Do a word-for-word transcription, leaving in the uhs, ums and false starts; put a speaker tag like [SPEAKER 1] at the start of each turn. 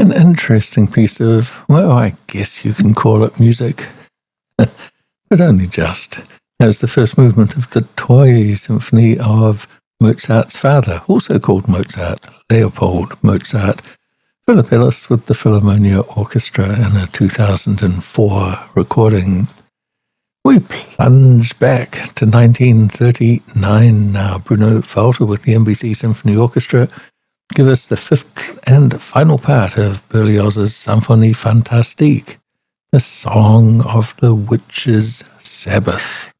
[SPEAKER 1] An interesting piece of, well, I guess you can call it music, but only just. As the first movement of the Toy Symphony of Mozart's father, also called Mozart, Leopold Mozart, Philippellis with the Philharmonia Orchestra in a two thousand four recording. We plunge back to nineteen thirty-nine now. Bruno Walter with the N B C Symphony Orchestra give us the fifth and final part of Berlioz's Symphonie Fantastique, the Song of the Witch's Sabbath.